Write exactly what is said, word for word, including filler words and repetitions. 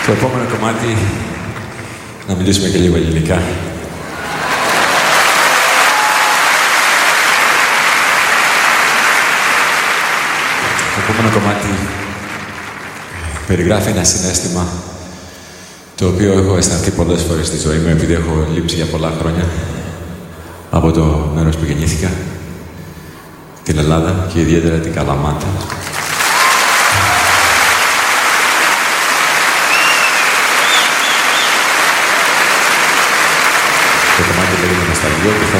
Στο επόμενο κομμάτι να μιλήσουμε και λίγο ελληνικά. Το επόμενο κομμάτι περιγράφει ένα συναίσθημα το οποίο έχω αισθανθεί πολλές φορές στη ζωή μου επειδή έχω λείψει για πολλά χρόνια από το μέρος που γεννήθηκα, την Ελλάδα και ιδιαίτερα την Καλαμάτα. Το κομμάτι λέγεται Νοσταλγία και θα